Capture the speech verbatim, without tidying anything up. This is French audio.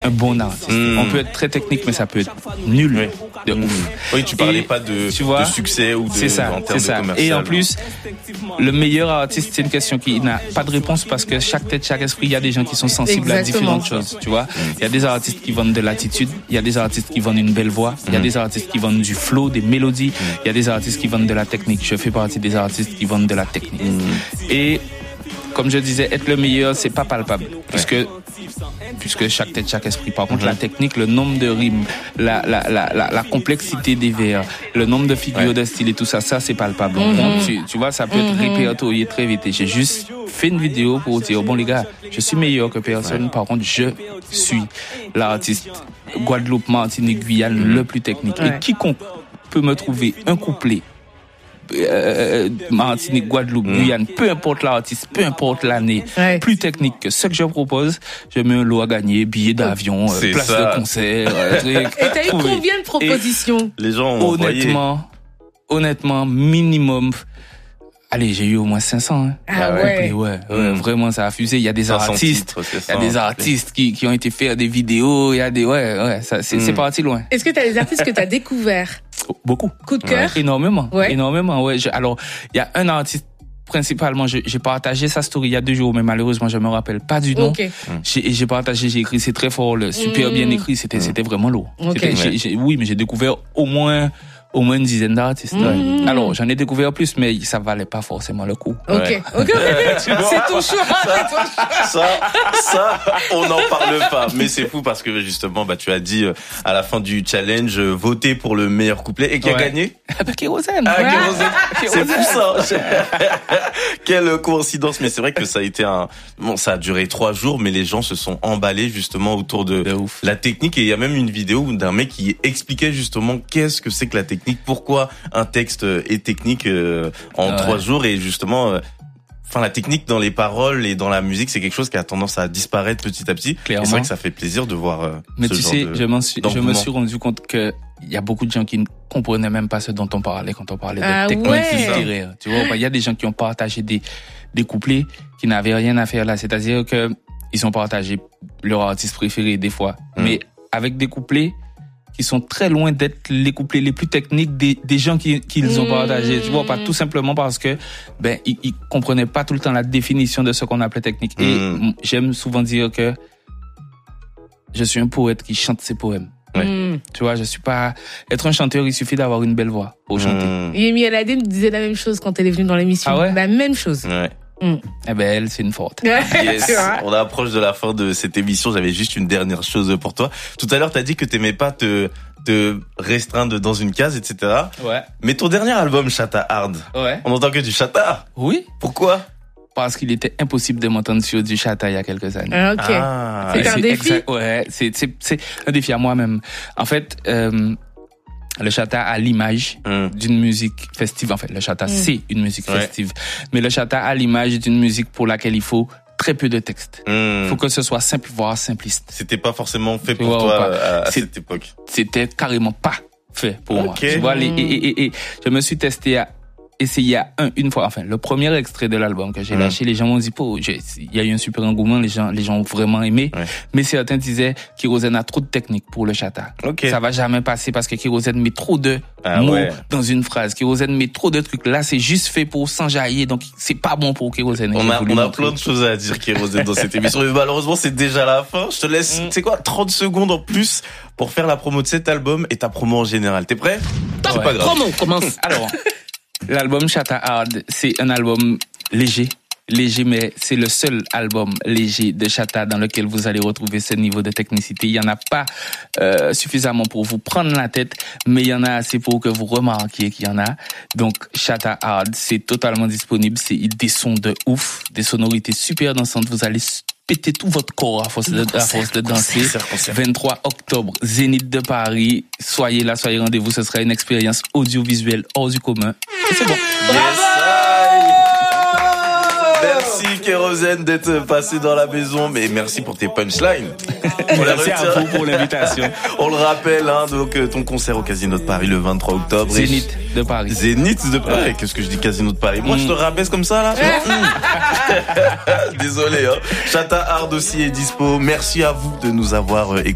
un bon artiste. Mmh. On peut être très technique, mais ça peut être nul. Oui. De mmh. ouf. Oui, tu parlais et, pas de, tu vois, de succès ou de, c'est ça, en termes c'est ça. de commercial. Et en plus, le meilleur artiste, c'est une question qui n'a pas de réponse parce que chaque tête, chaque esprit, il y a des gens qui sont sensibles Exactement. à différentes choses, tu vois. Il y a des artistes qui vendent de l'attitude, il y a des artistes qui vendent une belle voix, il y a des artistes qui vendent du flow, des mélodies, il y a des artistes qui vendent de la technique. Je fais partie des artistes qui vendent de la technique. Et comme je disais, être le meilleur, c'est pas palpable, puisque puisque chaque tête, chaque esprit. Par contre, mm-hmm. la technique, le nombre de rimes, la la la la, la complexité des vers, le nombre de figures ouais. de style et tout ça, ça c'est palpable. Mm-hmm. Donc, tu, tu vois, ça peut être mm-hmm. répertorié très vite. Et j'ai juste fait une vidéo pour dire bon les gars, je suis meilleur que personne. Ouais. Par contre, je suis l'artiste Guadeloupe, Martinique, Guyane mm-hmm. le plus technique. Ouais. Et quiconque peut me trouver un couplet. Euh, Martinique, Guadeloupe, mmh. Guyane, peu importe l'artiste, peu importe l'année, ouais. plus technique que ce que je propose, je mets un lot à gagner, billets d'avion, euh, place ça. de concert. Euh, Et t'as eu combien de propositions? Et les gens ont honnêtement, envoyé. honnêtement, minimum. Allez, j'ai eu au moins cinq cents. Hein. Ah ouais. ouais, ouais, ouais mmh. Vraiment, ça a fusé. Il y a des artistes, il y a des artistes qui, qui ont été faire des vidéos. Il y a des, ouais, ouais, ça, c'est, mmh. c'est parti loin. Est-ce que t'as des artistes que t'as découverts? Beaucoup. Coup de cœur? Ouais. Énormément. Ouais. Énormément, ouais. Je, alors, il y a un artiste, principalement, je, j'ai partagé sa story il y a deux jours, mais malheureusement, je me rappelle pas du nom. Okay. J'ai, j'ai partagé, j'ai écrit, c'est très fort, le, super mmh. bien écrit, c'était, mmh. c'était vraiment lourd. Okay. C'était, j'ai, j'ai, oui, mais j'ai découvert au moins, au moins une dizaine d'artistes. Mmh. Ouais. Alors, j'en ai découvert plus, mais ça valait pas forcément le coup. Ok, ouais. ok, ok. C'est ton choix, c'est ton choix. Ça, ça, on n'en parle pas. Mais c'est fou parce que justement, bah, tu as dit à la fin du challenge, voter pour le meilleur couplet et qui ouais. a gagné? Ah bah, Kérosène. Ah, Kérosène. C'est fou ça. Quelle coïncidence. Mais c'est vrai que ça a été un, bon, ça a duré trois jours, mais les gens se sont emballés justement autour de, de la technique. Et il y a même une vidéo d'un mec qui expliquait justement qu'est-ce que c'est que la technique. Pourquoi un texte est technique euh, en ah ouais. trois jours et justement, euh, enfin la technique dans les paroles et dans la musique, c'est quelque chose qui a tendance à disparaître petit à petit. Clairement. Et c'est vrai que ça fait plaisir de voir. Euh, Mais ce tu genre sais, de, je, m'en suis, je me suis rendu compte que il y a beaucoup de gens qui ne comprenaient même pas ce dont on parlait quand on parlait ah de technique ouais. littéraire. Tu vois, il y a des gens qui ont partagé des des couplets qui n'avaient rien à faire là. C'est-à-dire que ils ont partagé leur artiste préféré des fois, mmh. mais avec des couplets qui sont très loin d'être les couplets les plus techniques des, des gens qui, qui les ont mmh. partagés. Tu vois, pas tout simplement parce que, ben, ils, ils comprenaient pas tout le temps la définition de ce qu'on appelait technique. Mmh. Et j'aime souvent dire que je suis un poète qui chante ses poèmes. Ouais. Mmh. Tu vois, je suis pas, être un chanteur, il suffit d'avoir une belle voix pour mmh. chanter. Yemi Alade disait la même chose quand elle est venue dans l'émission. Ah ouais? La même chose. Ouais. Mmh. Eh ben, elle, c'est une forte. Yes. On approche de la fin de cette émission. J'avais juste une dernière chose pour toi. Tout à l'heure, t'as dit que t'aimais pas te, te restreindre dans une case, et cetera. Ouais. Mais ton dernier album, Chata Hard. Ouais. On entend que du chata. Oui. Pourquoi? Parce qu'il était impossible de m'entendre sur du chata il y a quelques années. Ah, ok. Ah, c'est, c'est un défi. Exact, ouais. C'est, c'est, c'est un défi à moi-même. En fait, euh, le chata a l'image mm. d'une musique festive. En fait, le chata, mm. c'est une musique ouais. festive. Mais le chata a l'image d'une musique pour laquelle il faut très peu de texte. Il mm. faut que ce soit simple, voire simpliste. C'était pas forcément fait pour ouais, toi à, à cette époque. C'était carrément pas fait pour okay. moi. Tu vois, les, mm. et, et, et, je me suis testé à essayé à un, une fois, enfin, le premier extrait de l'album que j'ai mmh. lâché, les gens m'ont dit, oh, il y a eu un super engouement, les gens, les gens ont vraiment aimé. Ouais. Mais certains disaient, Kérosène a trop de technique pour le chata. Okay. Ça va jamais passer parce que Kérosène met trop de ah, mots ouais. dans une phrase. Kérosène met trop de trucs. Là, c'est juste fait pour s'enjailler, donc c'est pas bon pour Kérosène. On a, on a plein de choses à dire, Kérosène, dans cette émission. Mais malheureusement, c'est déjà la fin. Je te laisse, mmh. tu sais quoi, trente secondes en plus pour faire la promo de cet album et ta promo en général. T'es prêt? C'est ouais. pas grave. Promo, commence. Alors. L'album Chata Hard, c'est un album léger, léger, mais c'est le seul album léger de Chata dans lequel vous allez retrouver ce niveau de technicité. Il y en a pas euh, suffisamment pour vous prendre la tête, mais il y en a assez pour que vous remarquiez qu'il y en a. Donc Chata Hard, c'est totalement disponible, c'est des sons de ouf, des sonorités super dansantes. Vous allez péter tout votre corps à force de, concert, à force de danser. Concert, concert. vingt-trois octobre, Zénith de Paris. Soyez là, soyez rendez-vous. Ce sera une expérience audiovisuelle hors du commun. Et c'est bon. Yes. Merci Kérosène d'être passé dans la maison, mais merci pour tes punchlines. On merci à vous pour l'invitation. On le rappelle, hein, donc ton concert au Casino de Paris le vingt-trois octobre. Zénith de Paris. Zénith de Paris. Ouais. Qu'est-ce que je dis, Casino de Paris? Moi, mm. je te rabaisse comme ça là. Désolé. Hein. Chata Hard aussi est dispo. Merci à vous de nous avoir écoutés.